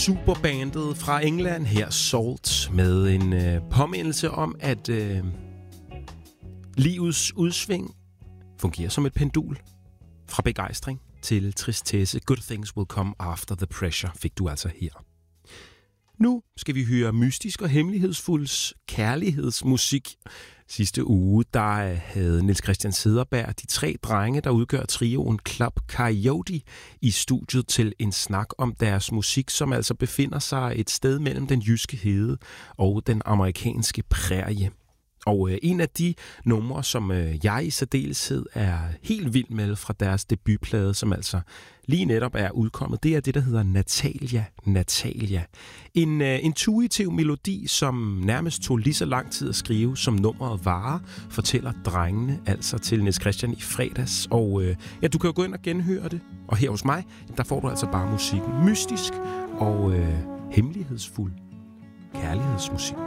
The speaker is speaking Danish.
superbandet fra England her, Salt, med en påmindelse om, at livets udsving fungerer som et pendul. Fra begejstring til tristesse. Good things will come after the pressure, fik du altså her. Nu skal vi høre mystisk og hemmelighedsfulds kærlighedsmusik. Sidste uge, der havde Niels Christian Cederberg de 3 drenge, der udgør trioen Club Coyote, i studiet til en snak om deres musik, som altså befinder sig et sted mellem den jyske hede og den amerikanske prærie. Og en af de numre, som jeg i særdeleshed er helt vild med fra deres debutplade, som altså lige netop er udkommet, det er det, der hedder Natalia, Natalia. En intuitiv melodi, som nærmest tog lige så lang tid at skrive, som nummeret varer, fortæller drengene altså til Niels Christian i fredags. Og ja, du kan jo gå ind og genhøre det. Og her hos mig, der får du altså bare musikken mystisk og hemmelighedsfuld kærlighedsmusik.